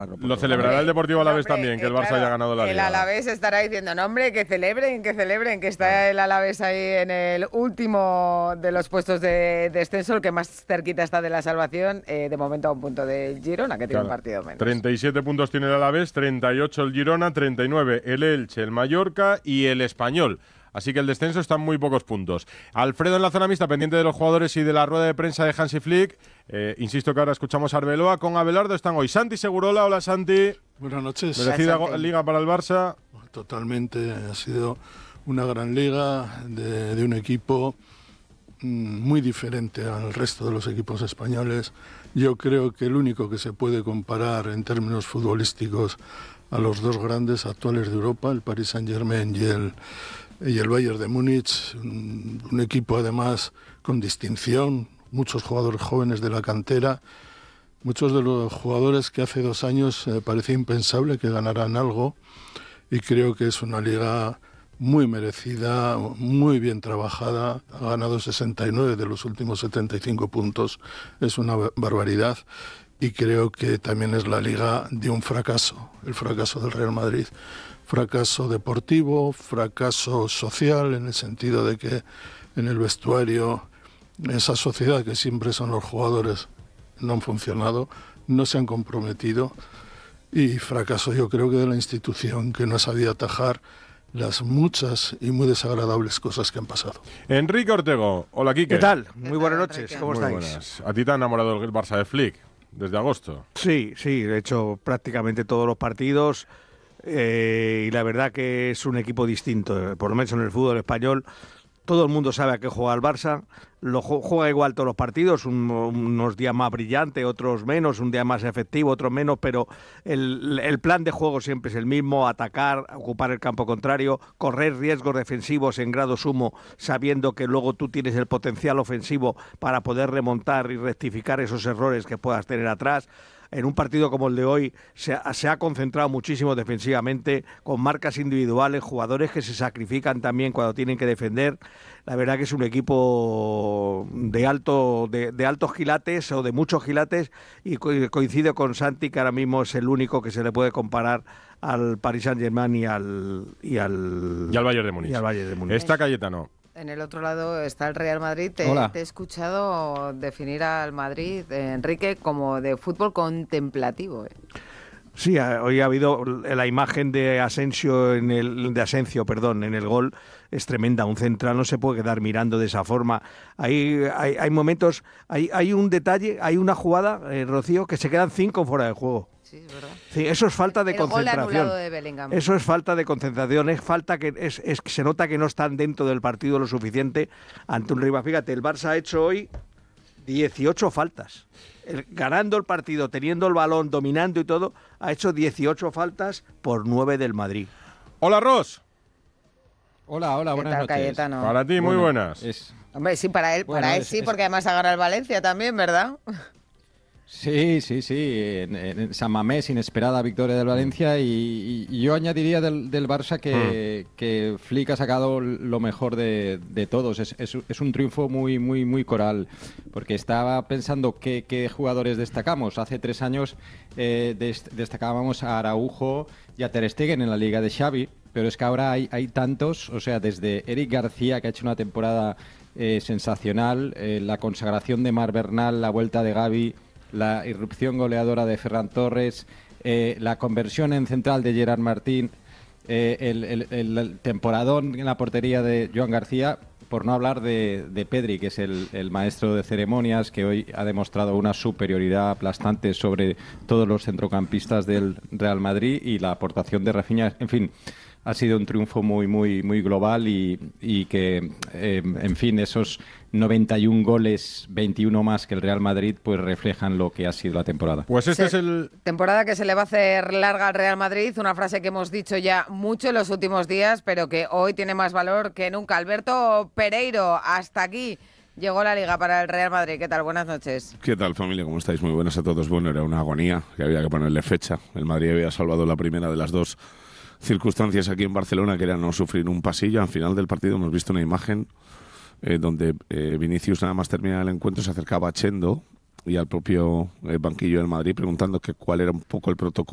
Lo celebrará el Deportivo Alavés también, que el Barça haya ganado la Liga. El Alavés estará diciendo, no hombre, que celebren, que está el Alavés ahí en el último de los puestos de descenso, el que más cerquita está de la salvación, de momento a un punto del Girona, que tiene un partido menos. 37 puntos tiene el Alavés, 38 el Girona, 39 el Elche, el Mallorca y el Español. Así que el descenso está en muy pocos puntos. Alfredo en la zona mixta, pendiente de los jugadores y de la rueda de prensa de Hansi Flick. Insisto que ahora escuchamos a Arbeloa. Con Abelardo están hoy Santi Segurola. Hola, Santi. Buenas noches. Merecida liga para el Barça. Totalmente. Ha sido una gran liga de un equipo muy diferente al resto de los equipos españoles. Yo creo que el único que se puede comparar en términos futbolísticos a los dos grandes actuales de Europa, el Paris Saint-Germain y el Bayern de Múnich, un equipo además con distinción, muchos jugadores jóvenes de la cantera, muchos de los jugadores que hace 2 años parecía impensable que ganaran algo, y creo que es una liga muy merecida, muy bien trabajada. Ha ganado 69 de los últimos 75 puntos, es una barbaridad, y creo que también es la liga de un fracaso, el fracaso del Real Madrid. Fracaso deportivo, fracaso social, en el sentido de que en el vestuario, esa sociedad que siempre son los jugadores, no han funcionado, no se han comprometido, y fracaso yo creo que de la institución, que no sabía atajar las muchas y muy desagradables cosas que han pasado. Enrique Ortego, hola Quique. ¿Qué tal? Muy buenas noches, ¿cómo estáis? Buenas. ¿A ti te ha enamorado el Barça de Flick desde agosto? Sí, he hecho prácticamente todos los partidos. Y la verdad que es un equipo distinto, por lo menos en el fútbol español. Todo el mundo sabe a qué juega el Barça, juega igual todos los partidos, unos días más brillante, otros menos, un día más efectivo, otros menos, pero el plan de juego siempre es el mismo: atacar, ocupar el campo contrario, correr riesgos defensivos en grado sumo, sabiendo que luego tú tienes el potencial ofensivo para poder remontar y rectificar esos errores que puedas tener atrás. En un partido como el de hoy se ha concentrado muchísimo defensivamente, con marcas individuales, jugadores que se sacrifican también cuando tienen que defender. La verdad que es un equipo de altos quilates, o de muchos quilates, y coincido con Santi que ahora mismo es el único que se le puede comparar al Paris Saint-Germain y al Bayern de Múnich. Está Cayetano. En el otro lado está el Real Madrid. Te he escuchado definir al Madrid, Enrique, como de fútbol contemplativo. Sí, hoy ha habido la imagen de Asencio en el gol, es tremenda. Un central no se puede quedar mirando de esa forma. Hay momentos, hay un detalle, hay una jugada, Rocío, que se quedan 5 fuera de juego. Sí, es verdad. Sí, eso es falta de concentración. Gol anulado de Bellingham. Eso es falta de concentración, es falta que se nota que no están dentro del partido lo suficiente ante un rival. Fíjate, el Barça ha hecho hoy 18 faltas. Ganando el partido, teniendo el balón, dominando y todo, ha hecho 18 faltas por 9 del Madrid. Hola, Ros. Hola, buenas noches. Cayetano? Para ti, muy buenas. Hombre, sí, para él, sí, porque además ha ganado el Valencia también, ¿verdad? Sí. En San Mamés, inesperada victoria del Valencia, y yo añadiría del Barça que Flick ha sacado lo mejor de todos. Es un triunfo muy coral, porque estaba pensando qué jugadores destacamos. Hace 3 años destacábamos a Araujo y a Ter Stegen en la Liga de Xavi, pero es que ahora hay tantos, o sea, desde Eric García, que ha hecho una temporada sensacional, la consagración de Marc Bernal, la vuelta de Gavi, la irrupción goleadora de Ferran Torres, la conversión en central de Gerard Martín, el temporadón en la portería de Joan García, por no hablar de Pedri, que es el maestro de ceremonias, que hoy ha demostrado una superioridad aplastante sobre todos los centrocampistas del Real Madrid, y la aportación de Rafinha. En fin, ha sido un triunfo muy global, y que, en fin, esos 91 goles, 21 más que el Real Madrid, pues reflejan lo que ha sido la temporada. Pues este es el... Temporada que se le va a hacer larga al Real Madrid, una frase que hemos dicho ya mucho en los últimos días, pero que hoy tiene más valor que nunca. Alberto Pereiro, hasta aquí llegó la Liga para el Real Madrid. ¿Qué tal? Buenas noches. ¿Qué tal, familia? ¿Cómo estáis? Muy buenas a todos. Bueno, era una agonía, que había que ponerle fecha. El Madrid había salvado la primera de las dos circunstancias aquí en Barcelona, que era no sufrir un pasillo. Al final del partido hemos visto una imagen donde Vinicius, nada más terminar el encuentro, se acercaba a Chendo y al propio banquillo del Madrid, preguntando cuál era un poco el protocolo